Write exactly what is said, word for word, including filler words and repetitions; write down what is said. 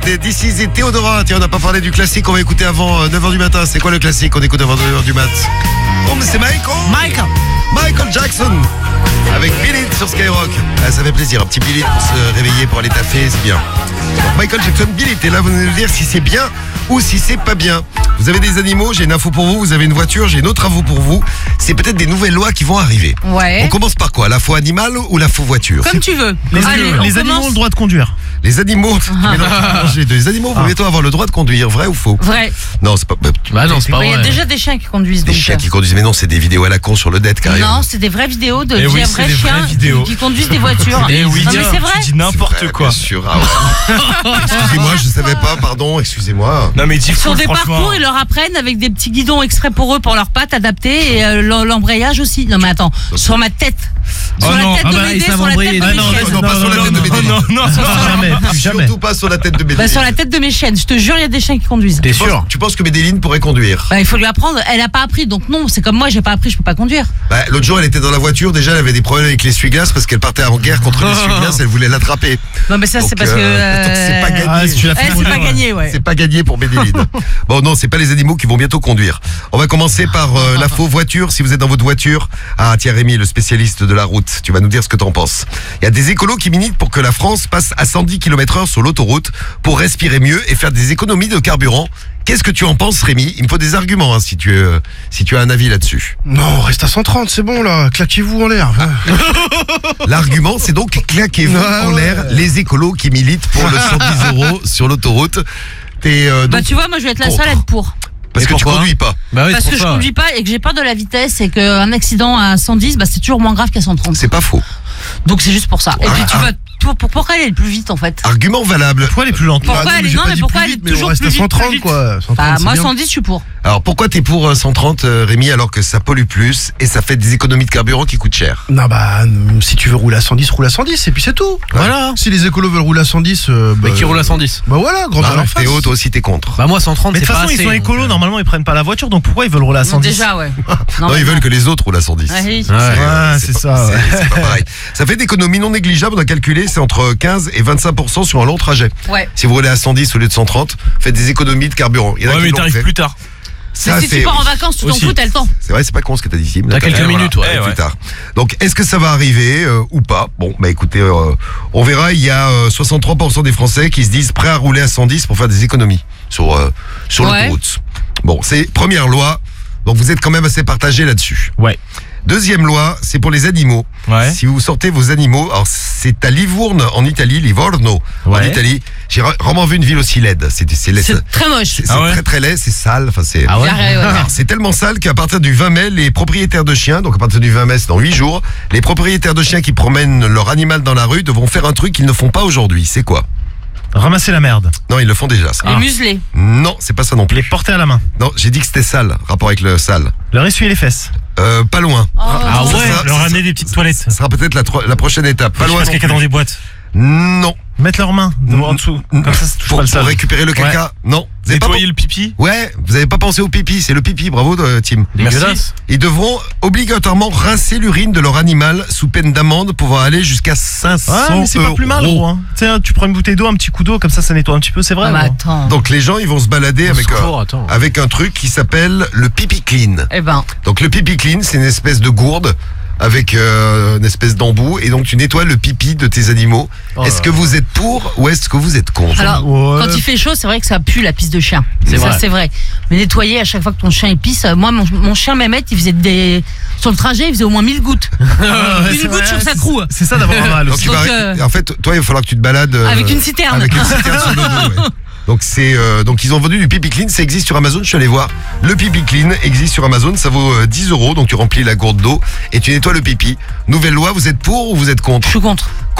Bédéline, This is et Théodora. Tiens, on n'a pas parlé du classique, on va écouter avant neuf heures du matin. C'est quoi le classique qu'on écoute avant neuf heures du mat? Oh, mais c'est Michael Michael Michael Jackson avec Billy sur Skyrock. Ah, ça fait plaisir, un petit Billy pour se réveiller, pour aller taffer, c'est bien. Donc, Michael Jackson, Billy, t'es là, vous allez nous dire si c'est bien ou si c'est pas bien. Vous avez des animaux, j'ai une info pour vous. Vous avez une voiture, j'ai une autre info pour vous. C'est peut-être des nouvelles lois qui vont arriver. Ouais. On commence par quoi? La faux animal ou la faux voiture? Comme tu veux. Les, Allez, les animaux commence. ont le droit de conduire. Les animaux, mais non, j'ai deux. Les animaux vont bientôt avoir le droit de conduire, vrai ou faux? Vrai. Non, c'est pas. Bah non, c'est pas Il y a vrai. déjà des chiens qui conduisent. Des donc, chiens euh, qui conduisent, mais non, c'est des vidéos à la con sur le net, carrément. Non, c'est des vraies vidéos de Eh oui, vrais c'est des vraies chiens vidéos. qui conduisent des voitures. Eh oui, non, mais c'est vrai. tu dis C'est n'importe vrai, quoi. Bien sûr. Ah ouais. Excusez-moi, je savais pas, pardon, excusez-moi. Non mais dis Sur cool, des franchement. parcours, ils leur apprennent avec des petits guidons extraits pour eux, pour leurs pattes adaptées et euh, l'em- l'embrayage aussi. Non mais attends, sur ma tête. Sur Oh la non, tête ah de bah, Médée, ils sur savent la embrayer. tête de Ah mes non, chiennes. non, pas sur la tête de non, Bédéline. non, non, non, jamais, plus jamais. Surtout pas sur la tête de Bédéline. Bah, sur la tête de mes chiennes, je te jure, il y a des chiens qui conduisent. T'es Tu penses- sûr? Tu penses que Bédéline pourrait conduire? Bah, il faut lui apprendre. Elle a pas appris, donc non. C'est comme moi, j'ai pas appris, je peux pas conduire. Bah, l'autre jour, elle était dans la voiture, déjà, elle avait des problèmes avec l'essuie-glace parce qu'elle partait en guerre contre l'essuie-glace, elle voulait l'attraper. Non mais ça, Donc, c'est parce que. euh, donc, c'est pas euh, gagné. Ah, si tu l'as fait eh, c'est conduire, pas ouais. gagné, ouais. C'est pas gagné pour Bédéline. Bon, non, c'est pas les animaux qui vont bientôt conduire. On va commencer par euh, la faux voiture. Si vous êtes dans votre voiture, ah tiens Rémi, le spécialiste de la route, tu vas nous dire ce que t'en penses. Il y a des écolos qui militent pour que la France passe à cent dix kilomètres heure sur l'autoroute pour respirer mieux et faire des économies de carburant. Qu'est-ce que tu en penses, Rémi? Il me faut des arguments hein, si tu euh, si tu as un avis là-dessus. Non, reste à cent trente, c'est bon là, claquez-vous en l'air. L'argument, c'est donc claquez-vous Ouais, en ouais. l'air les écolos qui militent pour le cent dix euros sur l'autoroute. T'es, euh, Bah donc, tu vois, moi je vais être la contre. seule à être pour. parce Et que tu pourquoi conduis pas. Bah oui, Parce c'est que pour je ça. conduis pas et que j'ai peur de la vitesse et qu'un accident à cent dix, bah c'est toujours moins grave qu'à cent trente. C'est pas faux. Donc c'est juste pour ça. Et puis tu Ah. vas. Pour, pour- pourquoi elle est plus vite en fait? Argument valable. Pourquoi elle est plus lente? Pourquoi Bah elle est- j'ai non, pas mais dit pourquoi plus elle est vite, mais on toujours reste plus à vite, cent trente plus vite quoi. cent trente, Bah c'est moi bien. cent dix, je suis pour. Alors pourquoi t'es pour euh, cent trente, euh, Rémi, alors que ça pollue plus et ça fait des économies de carburant qui coûtent cher? Non bah euh, si tu veux rouler à cent dix, roule à cent dix et puis c'est tout. Voilà. Si les écolos veulent rouler à cent dix, euh, bah, Mais qui roule à cent dix? Bah voilà, grand Bah, à leur face. Théo, toi aussi t'es contre. Bah moi cent trente Mais de c'est toute pas façon, assez. euh, ils sont écolos, normalement ils prennent pas la voiture, donc pourquoi ils veulent rouler à Non, cent dix? déjà, ouais. Non, ils veulent que les autres roulent à cent dix. Ouais, oui. C'est, Ouais, euh, c'est pas- ça, c'est- ouais. c'est pas pareil. Ça fait d'économies non négligeables, on a calculé, c'est entre quinze et vingt-cinq pour cent sur un long trajet. Ouais. Si vous roulez à cent dix au lieu de cent trente, faites des économies de carburant. Il y en a Ouais, qui mais l'ont t'arrives fait. plus tard. Ça, Mais si c'est- tu pars en vacances, tu t'en Aussi. fous, t'as le temps. C'est vrai, c'est pas con ce que t'as dit, Sim. T'as quelques Eh, minutes, ouais. Eh, Eh, plus ouais. tard. Donc, est-ce que ça va arriver euh, ou pas? Bon, bah écoutez, euh, on verra. Il y a euh, soixante-trois pour cent des Français qui se disent prêts à rouler à cent dix pour faire des économies sur euh, sur Ouais. l'autoroute. Bon, c'est première loi. Donc, vous êtes quand même assez partagés là-dessus. Ouais. Deuxième loi, c'est pour les animaux. Ouais. Si vous sortez vos animaux, alors c'est à Livourne en Italie, Livorno en Ouais. Italie. J'ai ra- rarement vu une ville aussi laide. C'est c'est laid. C'est très moche. C'est c'est Ah ouais très très laid, c'est sale. Enfin, c'est. Ah ouais. Carré, ouais. Alors, c'est tellement sale qu'à partir du vingt mai, les propriétaires de chiens, donc à partir du vingt mai, c'est dans huit jours, les propriétaires de chiens qui promènent leur animal dans la rue devront faire un truc qu'ils ne font pas aujourd'hui. C'est quoi? Ramasser la merde. Non, ils le font déjà, ça. Les Ah. muselés. Non, c'est pas ça non plus. Les porter à la main. Non, j'ai dit que c'était sale, rapport avec le sale. Leur essuyer les fesses. Euh, pas loin. Oh. Ah ça ouais, sera- leur ça amener sera- des petites toilettes. Ça sera peut-être la, tro- la prochaine étape. Pas Je loin. passe non caca plus. dans des boîtes. Non. Mettre leurs mains de- en dessous. Comme ça, ça touche Pour, pas le pour sol. récupérer le caca. Non. Vous avez pas Nettoyer le pipi. pen- Ouais, vous avez pas pensé au pipi, c'est le pipi, bravo euh, Tim. Dégueulasse. Ils devront obligatoirement rincer l'urine de leur animal sous peine d'amende pouvant aller jusqu'à cinq cents Ah, mais c'est pas plus mal, euros. gros. Hein. Tu sais, tu prends une bouteille d'eau, un petit coup d'eau, comme ça, ça nettoie un petit peu, c'est vrai. Ah, bah gros. attends. Donc les gens, ils vont se balader avec, secours, un, attends. avec un truc qui s'appelle le pipi clean. Eh ben. Donc le pipi clean, c'est une espèce de gourde avec euh, une espèce d'embout et donc tu nettoies le pipi de tes animaux. Oh Est-ce là que vous êtes pour ou est-ce que vous êtes contre? Alors, Ouais. quand il fait chaud, c'est vrai que ça pue la pisse de chien. C'est Ça, vrai. c'est vrai. Mais nettoyer à chaque fois que ton chien il pisse, euh, moi, mon, mon chien Mehmet, il faisait des. Sur le trajet, il faisait au moins mille gouttes. Ah, ouais, Une c'est goutte vrai, sur sa c'est- croue. C'est ça d'avoir un mal Donc, aussi. tu Donc, vas- euh, En fait, toi, il va falloir que tu te balades euh, Avec une citerne. Avec une citerne sur le dos. Ouais. Donc c'est euh, donc ils ont vendu du pipi clean, ça existe sur Amazon. Je suis allé voir. Le pipi clean existe sur Amazon, ça vaut euh, dix euros. Donc tu remplis la gourde d'eau et tu nettoies le pipi. Nouvelle loi, vous êtes pour ou vous êtes contre? Je suis contre.